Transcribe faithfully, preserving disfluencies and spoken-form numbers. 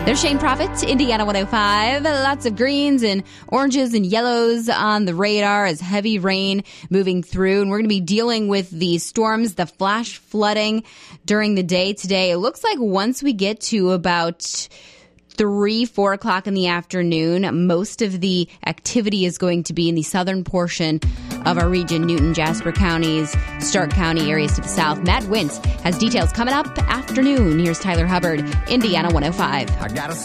There's Shane Prophet, Indiana one oh five. Lots of greens and oranges and yellows on the radar as heavy rain moving through. And we're going to be dealing with the storms, the flash flooding during the day today. It looks like once we get to about three, four o'clock in the afternoon, most of the activity is going to be in the southern portion of our region, Newton, Jasper counties, Stark County, areas to the south. Matt Wintz has details coming up afternoon. Here's Tyler Hubbard, Indiana one oh five. I gotta